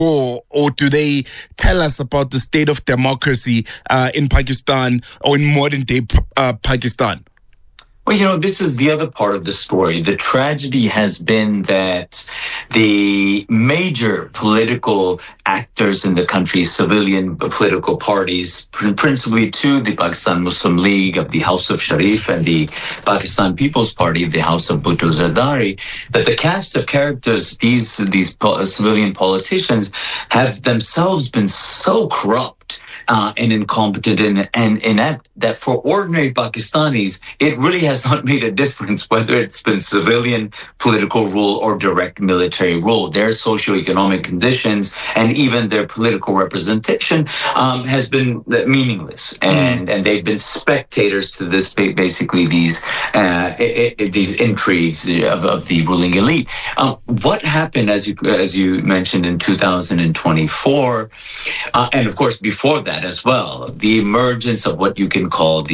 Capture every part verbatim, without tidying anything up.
war, or do they tell us about the state of democracy uh, in Pakistan or in modern day uh, Pakistan? Well, you know, this is the other part of the story. The tragedy has been that the major political actors in the country, civilian political parties, principally two, the Pakistan Muslim League of the House of Sharif and the Pakistan People's Party of the House of Bhutto Zardari, that the cast of characters, these, these civilian politicians, have themselves been so corrupt Uh, and incompetent and, and inept that for ordinary Pakistanis, it really has not made a difference whether it's been civilian political rule or direct military rule. Their socioeconomic conditions and even their political representation um, has been meaningless, and, mm. and they've been spectators to this, basically these uh, it, it, these intrigues of, of the ruling elite. Um, what happened, as you as you mentioned, in two thousand twenty-four, uh, and of course before that as well, the emergence of what you can call the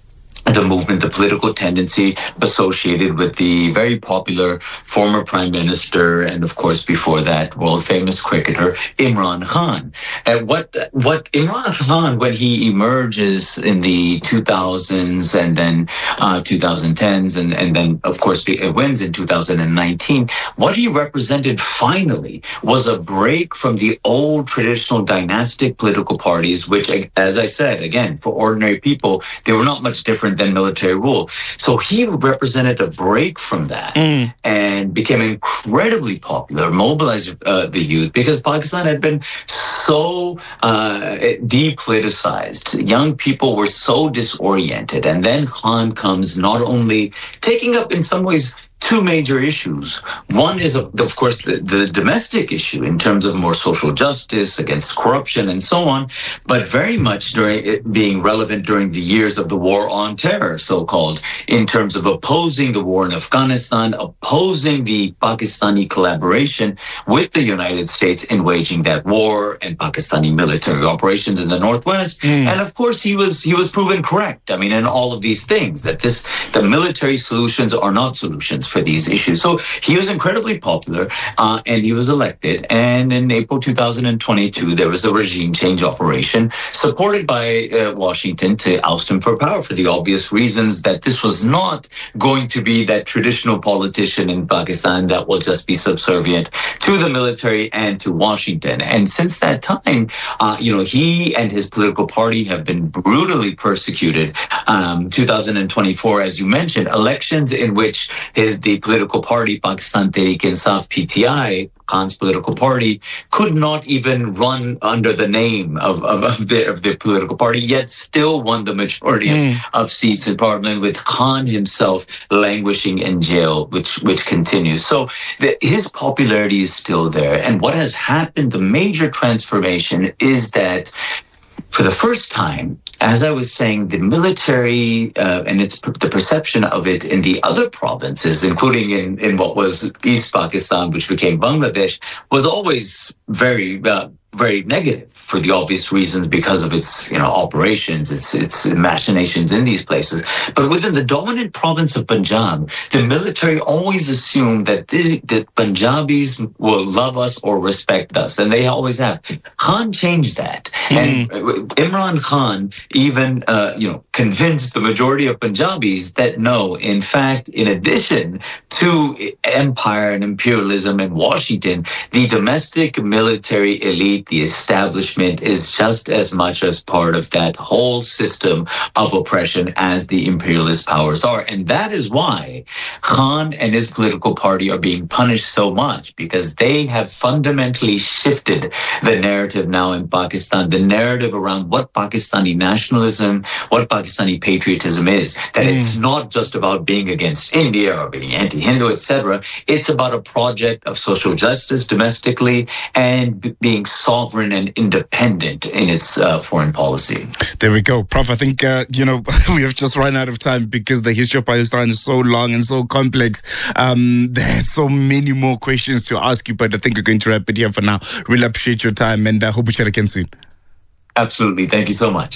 the movement, the political tendency associated with the very popular former prime minister and, of course, before that, world-famous cricketer Imran Khan. And what what Imran Khan, when he emerges in the two thousands and then uh, twenty tens and, and then, of course, wins in two thousand nineteen, what he represented finally was a break from the old traditional dynastic political parties, which, as I said, again, for ordinary people, they were not much different than military rule. So he represented a break from that mm. and became incredibly popular, mobilized uh, the youth, because Pakistan had been so uh, depoliticized. Young people were so disoriented. And then Khan comes not only taking up in some ways two major issues. One is, of course, the, the domestic issue in terms of more social justice, against corruption, and so on, but very much during it being relevant during the years of the war on terror, so-called, in terms of opposing the war in Afghanistan, opposing the Pakistani collaboration with the United States in waging that war and Pakistani military operations in the Northwest. Mm. And of course, he was he was proven correct. I mean, in all of these things, that this the military solutions are not solutions for these issues. So he was incredibly popular, uh, and he was elected. And in April two thousand twenty-two, there was a regime change operation supported by uh, Washington to oust him for power, for the obvious reasons that this was not going to be that traditional politician in Pakistan that will just be subservient to the military and to Washington. And since that time, uh, you know, he and his political party have been brutally persecuted. Um, two thousand twenty-four, as you mentioned, elections in which his the political party, Pakistan Tehreek-e-Insaf, P T I, Khan's political party, could not even run under the name of, of, of, the, of the political party, yet still won the majority mm. of, of seats in parliament, with Khan himself languishing in jail, which, which continues. So the, his popularity is still there. And what has happened, the major transformation, is that for the first time, as I was saying, the military uh, and its the perception of it in the other provinces, including in, in what was East Pakistan, which became Bangladesh, was always very uh, very negative for the obvious reasons, because of its, you know, operations, its its machinations in these places. But within the dominant province of Punjab, the military always assumed that this, that Punjabis will love us or respect us, and they always have. Khan changed that, mm. and Imran Khan even, uh, you know, convinced the majority of Punjabis that no, in fact, in addition to empire and imperialism in Washington, the domestic military elite, the establishment, is just as much as part of that whole system of oppression as the imperialist powers are. And that is why Khan and his political party are being punished so much, because they have fundamentally shifted the narrative now in Pakistan, the narrative around what Pakistani nationalism, what Pakistani patriotism is, that mm. it's not just about being against India or being anti-Hindu, et cetera. It's about a project of social justice domestically and b- being sovereign and independent in its uh, foreign policy. There we go. Prof, I think, uh, you know, we have just run out of time because the history of Pakistan is so long and so complex. Um, there's so many more questions to ask you, but I think we're going to wrap it here for now. Really appreciate your time, and I uh, hope we chat again soon. Absolutely. Thank you so much.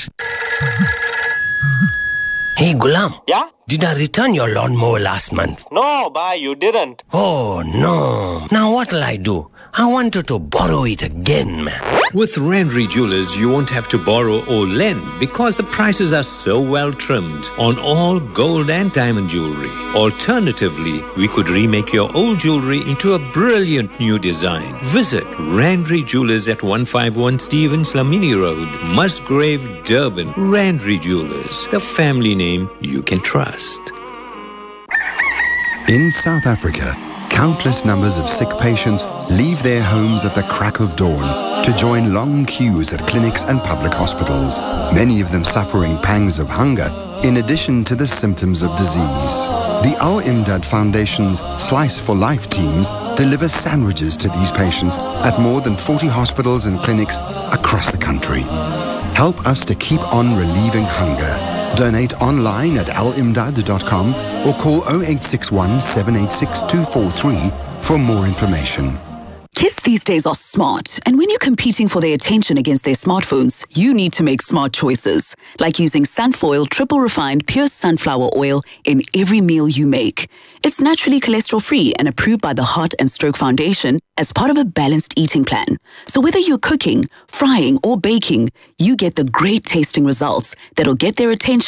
Hey, Gulam. Yeah? Did I return your lawnmower last month? No, bye, you didn't. Oh, no. Now what'll I do? I wanted to borrow it again, man. With Randry Jewelers, you won't have to borrow or lend because the prices are so well trimmed on all gold and diamond jewelry. Alternatively, we could remake your old jewelry into a brilliant new design. Visit Randry Jewelers at one fifty-one Stevens Lamini Road, Musgrave, Durban. Randry Jewelers, the family name you can trust. In South Africa, countless numbers of sick patients leave their homes at the crack of dawn to join long queues at clinics and public hospitals, many of them suffering pangs of hunger in addition to the symptoms of disease. The Al Imdad Foundation's Slice for Life teams deliver sandwiches to these patients at more than forty hospitals and clinics across the country. Help us to keep on relieving hunger. Donate online at al imdad dot com or call oh eight six one, seven eight six, two four three for more information. Kids these days are smart, and when you're competing for their attention against their smartphones, you need to make smart choices, like using Sunfoil Triple Refined Pure Sunflower Oil in every meal you make. It's naturally cholesterol-free and approved by the Heart and Stroke Foundation as part of a balanced eating plan. So whether you're cooking, frying, or baking, you get the great tasting results that'll get their attention